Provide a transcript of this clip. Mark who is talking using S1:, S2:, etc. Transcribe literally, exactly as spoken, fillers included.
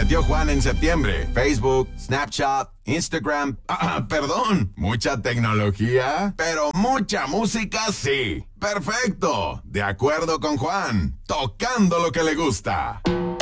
S1: prometió Juan en septiembre. Facebook, Snapchat, Instagram. Ah, perdón. ¿Mucha tecnología? Pero mucha música sí. Perfecto. De acuerdo con Juan. Tocando lo que le gusta.